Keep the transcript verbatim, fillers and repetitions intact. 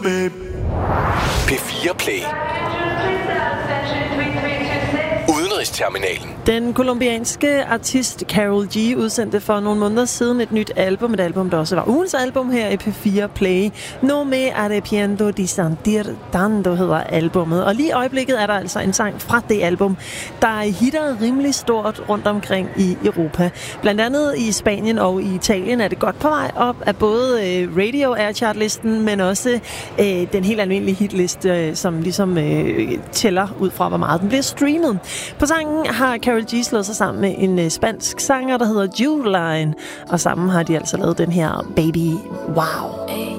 P fire Play. Udenrigsterminalen. Den colombianske artist Karol G udsendte for nogle måneder siden et nyt album, et album, der også var ugens album her i P fire Play. No me arrepiento de sentir tanto hedder albummet. Og lige i øjeblikket er der altså en sang fra det album, der hitter rimelig stort rundt omkring i Europa. Blandt andet i Spanien og i Italien er det godt på vej op af både Radio Air Chart-listen, men også øh, den helt almindelige hitliste, øh, som ligesom øh, tæller ud fra, hvor meget den bliver streamet. På sangen har Karol G slået sig sammen med en øh, spansk sanger, der hedder Judeline, og sammen har de altså lavet den her Baby Wow.